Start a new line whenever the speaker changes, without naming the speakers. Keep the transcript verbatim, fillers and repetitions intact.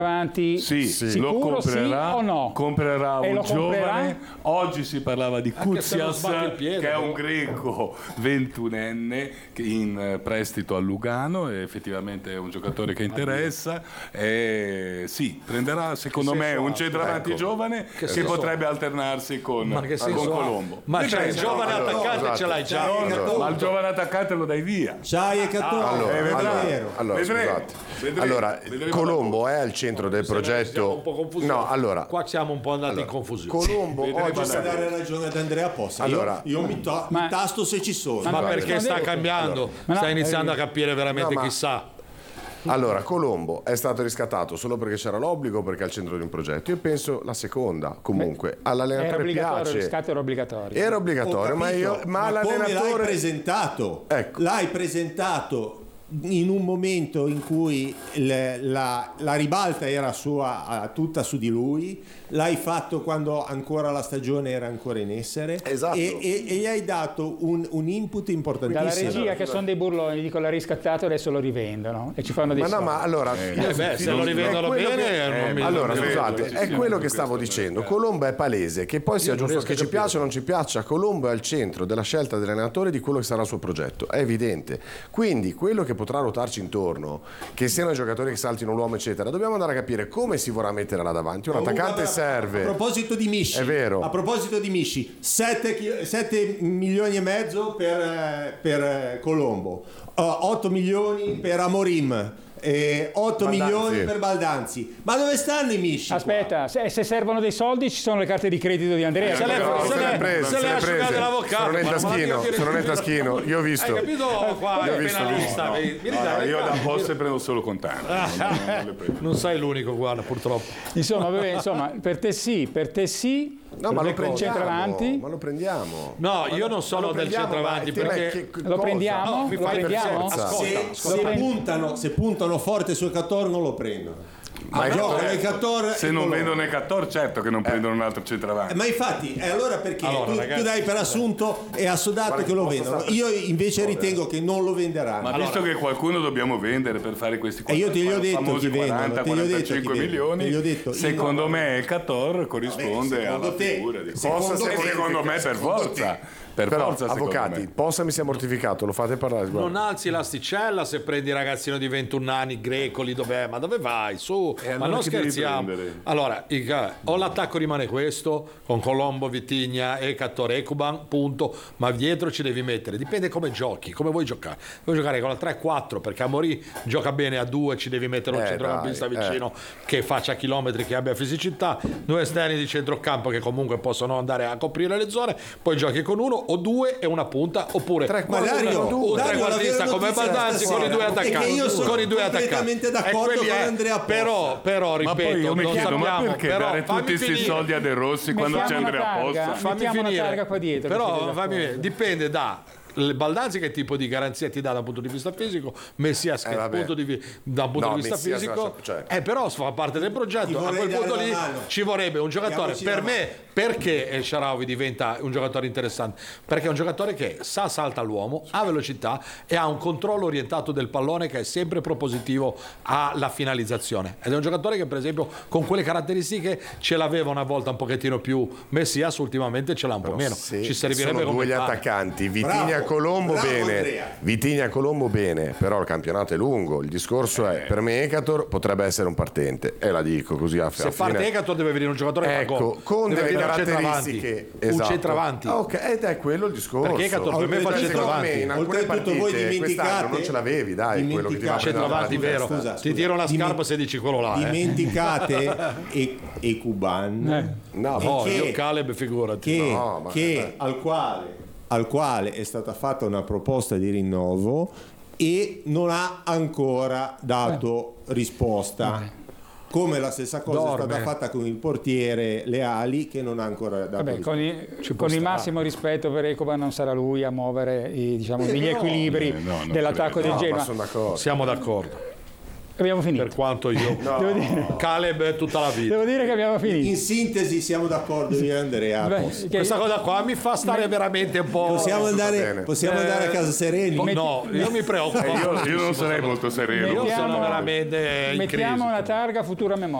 avanti,
sì, sì,
sicuro,
lo comprerà,
sì o no?
comprerà
e
un
lo
giovane. Oggi si parlava di Koutsias,
piede,
che è
no?
un greco ventunenne che in prestito a Lugano, e effettivamente è un giocatore che interessa. E sì, prenderà secondo me un centravanti ecco. giovane che, che potrebbe alternarsi con,
ma che
con Colombo.
Ma c'è il giovane
allora,
attaccante,
no,
ce l'hai già.
no,
ma il giovane attaccante lo dai via.
C'hai e Catone.
Allora,
eh,
allora,
vedremo.
allora,
Vedremo.
scusate.
Vedremo.
Allora,
Vedremo
Colombo è al centro del progetto.
Siamo un po' confusi.
No, allora,
qua siamo un po' andati
allora,
in confusione.
Colombo
Vedremo
oggi sta
dare ragione ad Andrea Possa.
Allora,
io, io mi, to-
ma,
mi tasto se ci sono.
Ma
no,
perché sta
detto.
cambiando?
Allora,
sta
no,
iniziando
eh,
a capire veramente
no, ma-
chissà.
Allora, Colombo è stato riscattato solo perché c'era l'obbligo, perché è al centro di un progetto. Io penso la seconda, comunque, all'allenatore
era obbligatorio,
piace.
il riscatto era obbligatorio.
Era obbligatorio, ma, io, ma,
ma come
l'allenatore
l'hai presentato?
Ecco.
L'hai presentato in un momento in cui le, la, la ribalta era sua, tutta su di lui, l'hai fatto quando ancora la stagione era ancora in essere,
esatto.
e, e, e gli hai dato un, un input importantissimo.
Dalla regia che sono dei burloni, gli dico l'ha riscattato, adesso lo rivendono e ci fanno dei
Ma no,
soldi.
ma allora,
Eh,
io-
eh beh, se
io-
lo rivendono
è quello
bene,
che-
non
eh,
mi-
allora
non mi-
scusate,
sì,
è
sì,
quello
sì,
che
sì,
stavo
sì,
dicendo.
sì.
Colombo è palese, che poi sia
non
giusto
riesco
che
a
ci
capire.
piaccia o non ci piaccia, Colombo è al centro della scelta dell'allenatore di quello che sarà il suo progetto, è evidente. Quindi quello che potrà ruotarci intorno, che siano i giocatori che saltino l'uomo eccetera, dobbiamo andare a capire come si vorrà mettere là davanti. Un
Comunque,
attaccante
a-
serve.
A proposito di Misci,
È vero.
a proposito di Misci, sette milioni e mezzo per, eh, per eh, Colombo, otto milioni per Amorim, eh, otto
Baldanzi.
milioni per Baldanzi. Ma dove stanno i Misci?
Aspetta, se, se servono dei soldi ci sono le carte di credito di Andrea.
Se le-
No,
se
se
le-
le prese,
se le
se
ha
le
asciugate
prese.
l'avvocato,
Sono nel
ma non
taschino,
vado a
sono nel
dire-
taschino, io ho visto.
Hai capito qua
Io ho
il
visto,
penalista?
no, no.
Vieni, vieni,
No,
dai,
io
dai,
da
dai.
poste prendo solo contanti. non- non- non le prendo.
Non sei l'unico, guarda, purtroppo.
Insomma, vabbè, insomma, per te sì, per te sì.
No, ma lo prendiamo,
centravanti.
ma lo prendiamo.
No, io non
Ma
sono
lo
del
prendiamo,
centravanti
ma il tema è
perché
che-
Lo
cosa?
prendiamo?
No, mi
Lo
fai per
prendiamo?
forza. Ascolta,
Se,
ascolta.
se puntano, se puntano forte sul Cator non lo prendono.
Ma
Ah,
io-
giocano
eh,
il Cator
Se
e
non
Colombo.
vendono i Cattor, certo che non prendono un altro centravanti.
Eh, Ma infatti, e allora perché
Allora,
tu,
ragazzi,
tu dai per assunto e assodato
Guarda,
che lo
posso
vendono?
stare-
Io invece ritengo che non lo venderanno.
Ma visto che qualcuno dobbiamo vendere per fare questi
E io te li ho detto
famosi
chi vendono,
quaranta
te li ho detto chi
quarantacinque
vendono,
milioni,
te li ho detto,
secondo
io-
me il Cator corrisponde
Vabbè, secondo
alla
te-
figura di
secondo
Possa,
te-
secondo me per
secondo
forza.
te.
Per
Però,
forza, secondo
avvocati,
me.
Possa mi si è mortificato, lo fate parlare. guarda.
non alzi l'asticella se prendi il ragazzino di ventuno anni greco lì dov'è, ma dove vai? Su,
E allora
ma non
chi devi
scherziamo.
prendere?
Allora, il- o l'attacco rimane questo con Colombo, Vitigna e Cattore Ekuban, punto, ma dietro ci devi mettere, dipende come giochi, come vuoi giocare. Vuoi giocare con la tre quattro perché Amorì gioca bene a due, ci devi mettere un
Eh,
centrocampista
dai,
vicino che faccia chilometri, che abbia fisicità, due esterni di centrocampo che comunque possono andare a coprire le zone, poi giochi con uno o due e una punta, oppure
Tre
Ma
quarti,
Dario,
due.
un
Dario,
trequartista
la vera
come
notizia
Baldanzi con i due
stasera è
attaccanti,
che io sono
con i due
completamente
attaccanti.
d'accordo
E quelli
con
è-
Andrea Possa.
però, però
Ma
ripeto,
poi io mi
non
chiedo, ma
sappiamo,
perché
però,
dare
fammi
tutti questi
finire.
soldi a De Rossi quando c'è
Mettiamo una
Andrea
targa.
Possa?
Fammi
Mettiamo una
finire.
targa qua dietro, che
Però
siete
fammi
d'accordo.
vedere, dipende da il Baldanzi che tipo di garanzia ti dà dal punto di vista fisico, Messias che
Eh, vabbè.
punto di vi- da un punto
No,
di vista
Messias
fisico,
lascia- cioè.
eh, però fa parte del
Ti
progetto. A
vorrei
quel
dare
punto
la
lì
mano.
ci vorrebbe un giocatore.
Diamoci
Per
la
me, perché El Shaarawy diventa un giocatore interessante? Perché è un giocatore che sa salta l'uomo, ha velocità e ha un controllo orientato del pallone che è sempre propositivo alla finalizzazione. Ed è un giocatore che, per esempio, con quelle caratteristiche ce l'aveva una volta un pochettino più Messias, ultimamente ce l'ha un po' meno.
Se
Ci servirebbe
sono
come
due gli
pane.
attaccanti, Vitigna
Bravo,
Colombo
bravo
bene,
Andrea.
Vitigna Colombo bene, però il campionato è lungo, il discorso è per me Ecator potrebbe essere un partente e la dico così a
Se
a
parte
fine.
Ecator deve venire un giocatore che fa
Ecco,
gol.
con
Deve
delle
venire un
caratteristiche
centravanti.
esatto.
Un centravanti.
Ah, ok, ed è quello il discorso.
Perché Ecator per me fa
Oltretutto,
centravanti.
secondo me in alcune
Oltretutto voi
partite quest'anno
dimenticate-
non ce l'avevi, dai, quello che ti va a
dimenticate-
prendere
Centravanti,
la
vero.
testa.
Scusa,
Ti
scusa.
tiro una
Dime-
scarpa se dici quello là. eh.
Dimenticate e, e Cuban
Eh.
No,
Oh,
che-
io Caleb, figurati.
che,
No, ma-
che al, quale, al quale è stata fatta una proposta di rinnovo e non ha ancora dato risposta. Come la stessa cosa
Dorme.
è stata fatta con il portiere Leali che non ha ancora dato
Vabbè,
risposta.
con, i-
Ci può
con il
stare.
massimo rispetto per Ecoban non sarà lui a muovere i, diciamo, degli equilibri
eh, no, non
dell'attacco
credo.
del
No, ma
Genoa.
sono d'accordo.
Siamo d'accordo.
Abbiamo finito.
Per quanto io
Devo dire,
Caleb tutta la vita.
devo dire che abbiamo finito.
In sintesi siamo d'accordo io e Andrea.
Beh, che-
Questa cosa qua mi fa stare veramente un po'.
Possiamo andare,
bene.
possiamo andare a casa sereni.
No, io mi preoccupo.
Eh, io, io non sarei molto sereno.
Io
Mettiamo-
sono veramente in crisi.
Mettiamo una targa futura memoria.